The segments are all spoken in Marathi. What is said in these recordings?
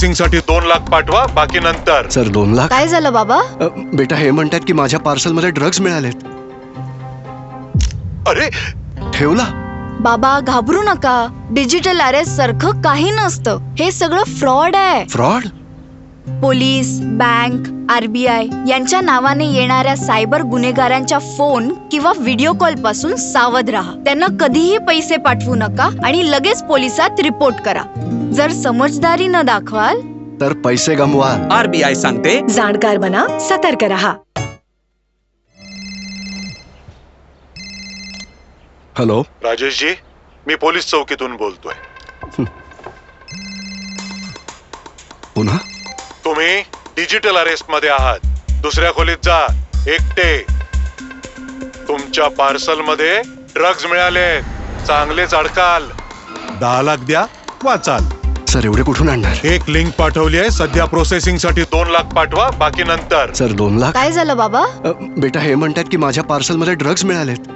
प्रोसेसिंग साठी 2 लाख पाठवा, बाकी नंतर. सर 2 लाख? काय झालं बाबा? बेटा हे म्हणतात की माझ्या पार्सल मध्ये ड्रग्ज मिळालेत. अरे ठेवला? बाबा घाबरू नका, डिजिटल अरेस्ट सारखं काही नसतं. हे सगळं फ्रॉड आहे. फ्रॉड? पोलीस, बँक, RBI यांच्या नावाने येणाऱ्या सायबर गुन्हेगारांच्या फोन किंवा व्हिडिओ कॉल पासून सावध राहा. त्यांना कधीही पैसे पाठवू नका आणि लगेच पोलिसात रिपोर्ट करा. जर समजदारी न दाखवाल तर पैसे गमवाल. RBI सांगते, जाणकार बना, सतर्क रहा. हॅलो राजेशजी, मी पोलीस चौकीतून बोलतोय. पुन्हा? तुम्ही डिजिटल अरेस्ट मध्ये आहात. दुसऱ्या खोलीत जा, एकटे. तुमच्या पार्सल मध्ये ड्रग्ज मिळाले, चांगलेच अडकाल. 10 लाख द्या, वाचाल. सर एवढे कुठून आणणार? एक लिंक पाठवली आहे, सध्या प्रोसेसिंग साठी 2 लाख पाठवा, बाकी नंतर. सर 2 लाख? काय झालं बाबा? बेटा हे म्हणतात की माझ्या पार्सल मध्ये ड्रग्ज मिळालेत.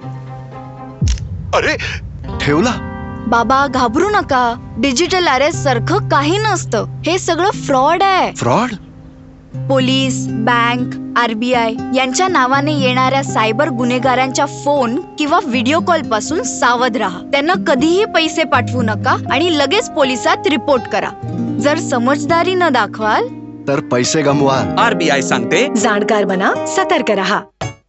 अरे ठेवला? बाबा घाबरू नका, डिजिटल अरेस्ट सारखं काही नसतं. हे सगळं फ्रॉड आहे. फ्रॉड? पोलीस, बँक, RBI यांच्या नावाने येणाऱ्या सायबर गुन्हेगारांच्या फोन किंवा व्हिडिओ कॉल पासून सावध राहा. त्यांना कधीही पैसे पाठवू नका आणि लगेच पोलिसात रिपोर्ट करा. जर समजदारी न दाखवाल तर पैसे गमवाल. RBI सांगते, जाणकार बना, सतर्क रहा.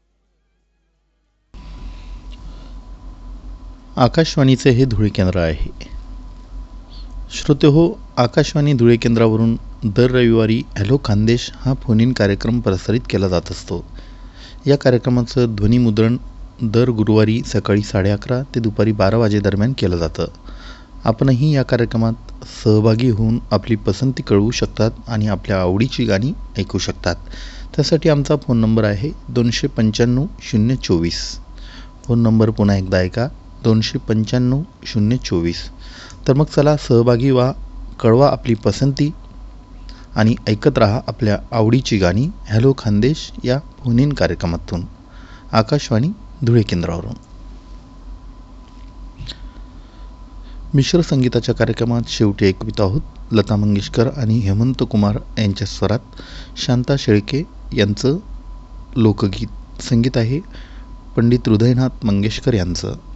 आकाशवाणीचे हे धुळे केंद्र आहे. श्रोतेहो, आकाशवाणी धुळे केंद्रावरून दर रविवारी हॅलो खानदेश हा फोन इन कार्यक्रम प्रसारित केला जात असतो. या कार्यक्रमाचं ध्वनिमुद्रण दर गुरुवारी सकाळी 11:30 ते दुपारी 12 वाजेदरम्यान केलं जातं. आपणही या कार्यक्रमात सहभागी होऊन आपली पसंती कळवू शकतात आणि आपल्या आवडीची गाणी ऐकू शकतात. त्यासाठी आमचा फोन नंबर आहे 295 024. फोन नंबर पुन्हा एकदा ऐका, 295 024. तर मग चला सहभागी व्हा, कळवा आपली पसंती आणि ऐकत राहा आपल्या आवडीची गाणी हॅलो खानदेश या फोन इन कार्यक्रमातून आकाशवाणी धुळे केंद्रावरून. मिश्र संगीताच्या कार्यक्रमात शेवटी ऐकवित आहोत लता मंगेशकर आणि हेमंत कुमार यांच्या स्वरात शांता शेळके यांचं लोकगीत. संगीत आहे पंडित हृदयनाथ मंगेशकर यांचं.